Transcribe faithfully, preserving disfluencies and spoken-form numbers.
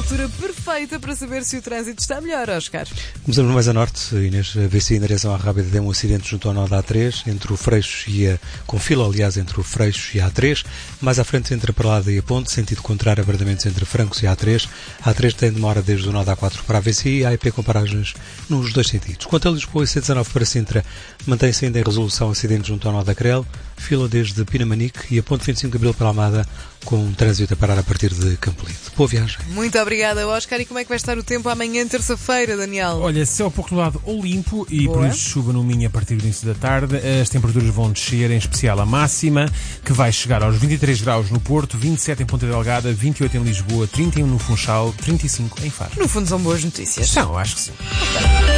altura perfeita para saber se o trânsito está melhor, Oscar. Começamos mais a norte, Inês, V C I em direção à Rábida deu um acidente junto ao nó da A três, entre o Freixo e a... com fila, aliás, entre o Freixo e a A três. Mais à frente, entre a Perlada e a Ponte, sentido contrário, abrandamentos entre Francos e a A três. A A três tem demora desde o nó da A quatro para a V C I e a A E P com paragens nos dois sentidos. Quanto a Lisboa e C dezanove para Sintra, mantém-se ainda em resolução acidente junto ao nó da Crel, fila desde Pinamanique e a Ponte vinte e cinco de Abril para Almada, com um trânsito a parar a partir de Campolide. Boa viagem. Muito obrigada, Oscar. E como é que vai estar o tempo amanhã, terça-feira, Daniel? Olha, céu pouco nublado ou limpo e Boa. por isso chuva no Minho a partir do início da tarde. As temperaturas vão descer, em especial a máxima, que vai chegar aos vinte e três graus no Porto, vinte e sete em Ponta Delgada, vinte e oito em Lisboa, trinta e um no Funchal, trinta e cinco em Faro. No fundo são boas notícias. São, acho que sim. Ok.